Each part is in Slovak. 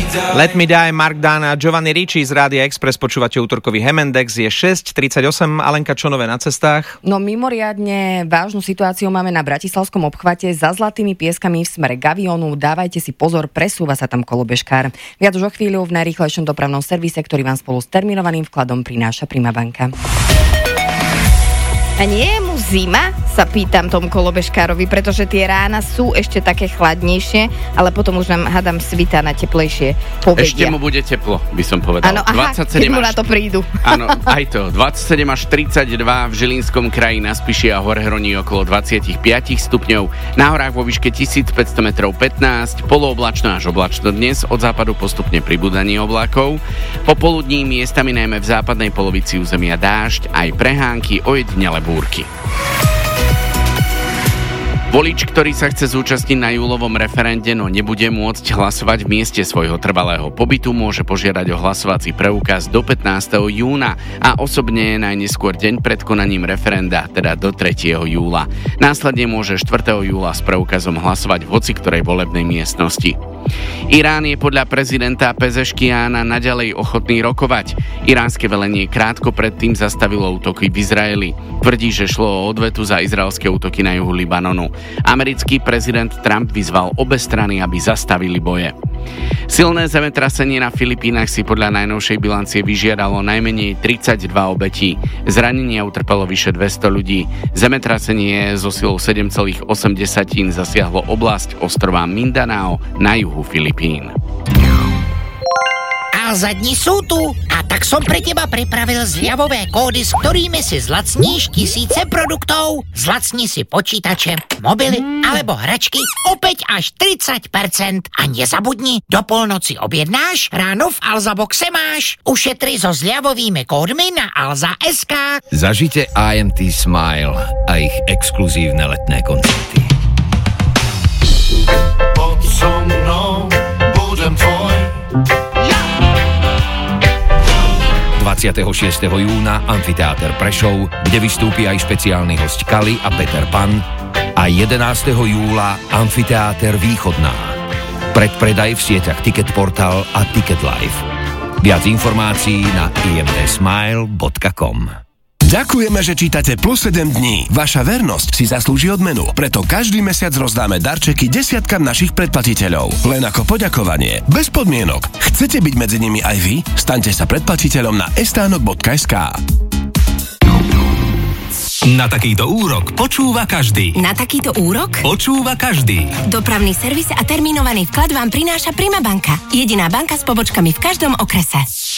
Let Me Die, Mark Dunn a Giovanni Ricci z Rádia Express. Počúvate útorkový Hemendex. Je 6:38. Alenka, čo nové na cestách? No mimoriadne vážnu situáciu máme na bratislavskom obchvate za Zlatými pieskami v smere Gavionu. Dávajte si pozor, presúva sa tam kolobežkár. Viac už o chvíľu v najrýchlejšom dopravnom servise, ktorý vám spolu s terminovaným vkladom prináša Prima banka. A nie je mu zima? Sa pýtam tomu kolobežkárovi, pretože tie rána sú ešte také chladnejšie, ale potom už nám, hádam, svitá na teplejšie povedia. Ešte mu bude teplo, by som povedal. Áno, aha, keď mu na to prídu. Áno, aj to. 27 až 32 v Žilinskom kraji, na Spiši a Horehroní okolo 25 stupňov. Na horách vo výške 1500 metrov 15, polooblačno až oblačno dnes, od západu postupne pribúdanie oblákov. Popoludní miestami najmä v západnej polovici územia dážď, aj prehánky, ojedinele búrky. Volič, ktorý sa chce zúčastniť na júlovom referende, no nebude môcť hlasovať v mieste svojho trvalého pobytu, môže požiadať o hlasovací preukaz do 15. júna a osobne najneskôr deň pred konaním referenda, teda do 3. júla. Následne môže 4. júla s preukazom hlasovať v hociktorej volebnej miestnosti. Irán je podľa prezidenta Pezeškiána naďalej ochotný rokovať. Iránske velenie krátko predtým zastavilo útoky v Izraeli. Tvrdí, že šlo o odvetu za izraelské útoky na juhu Libanonu. Americký prezident Trump vyzval obe strany, aby zastavili boje. Silné zemetrasenie na Filipínach si podľa najnovšej bilancie vyžiadalo najmenej 32 obetí. Zranenia utrpelo vyše 200 ľudí. Zemetrasenie so silou 7,8 zasiahlo oblasť ostrova Mindanao na juhu Filipín. A dni sú tu a tak som pre teba pripravil zľavové kódy, s ktorými si zlacníš tisíce produktov. Zlacni si počítače, mobily alebo hračky opäť až 30%. A nezabudni, do polnoci objednáš, ráno v Alzaboxe máš. Ušetri so zľavovými kódmi na Alza.sk. Zažite IMT Smile a ich exkluzívne letné koncerty. Pod so mnou budem tvoj. 26. júna Amfiteáter Prešov, kde vystúpi aj špeciálny hosť Kali a Peter Pan, a 11. júla Amfiteáter Východná. Predpredaj v sieťach Ticketportal a Ticket Live. Viac informácií na imtsmile.com. Ďakujeme, že čítate Plus 7 dní. Vaša vernosť si zaslúži odmenu, preto každý mesiac rozdáme darčeky desiatkam našich predplatiteľov. Len ako poďakovanie, bez podmienok. Chcete byť medzi nimi aj vy? Staňte sa predplatiteľom na estánok.sk. Na takýto úrok počúva každý. Na takýto úrok počúva každý. Dopravný servis a termínovaný vklad vám prináša Prima banka. Jediná banka s pobočkami v každom okrese.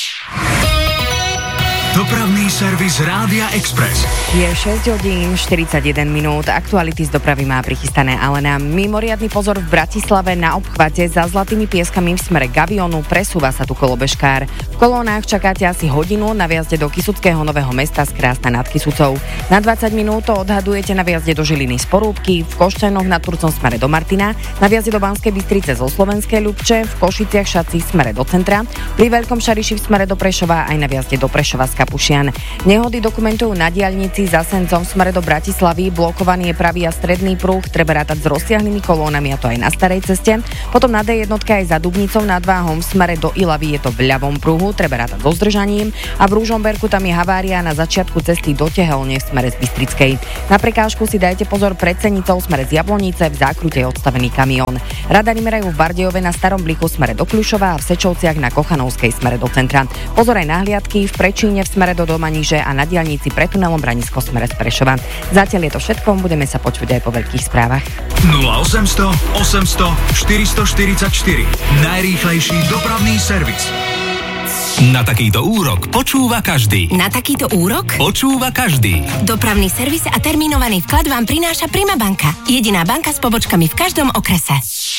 Dopravný servis Rádia Express. Je 6 hodín 41 minút. Aktuality z dopravy má prichystané Alena. Mimoriadny pozor v Bratislave na obchvate za Zlatými pieskami v smere Gavionu. Presúva sa tu kolobežkár. V kolónach čakáte asi hodinu na viazde do Kysuckého Nového Mesta z Krásna nad Kysucou. Na 20 minút odhadujete na viazde do Žiliny z Porúbky, v Košťanoch nad Turcom smere do Martina, na viazde do Banskej Bystrice zo Slovenskej Ľubče, v Košiciach Šaci smere do centra, pri Veľkom Šariši v smere do Prešova aj na viazde do Prešova z Kapušian. Nehody dokumentujú na diaľnici za Sencom v smere do Bratislavy. Blokovaný je pravý a stredný pruh, treba rátať s rozsiahlymi kolónami, a to aj na starej ceste. Potom na D1 aj za Dubnicou nad Váhom v smere do Ilavy je to v ľavom pruhu, treba rátať so zdržaním, a v Ružomberku tam je havária na začiatku cesty do Tehelne v smere z Bystrickej. Na prekážku si dajte pozor pred Cenicou v smere z Jablonice, v zákrute je odstavený kamión. Radari merajú v Bardejove na Starom Blichu v smere do Kľušova a v Sečovciach na Kochanovskej smere do centra. Pozor aj na hliadky v Prečíne v smere do Domaniže a na diaľnici pre tunelom Branisko smere z Prešova. Zatiaľ je to všetko, budeme sa počuť aj po veľkých správach. 0800 800 444. Najrýchlejší dopravný servis. Na takýto úrok počúva každý. Na takýto úrok počúva každý. Dopravný servis a termínovaný vklad vám prináša Prima banka. Jediná banka s pobočkami v každom okrese.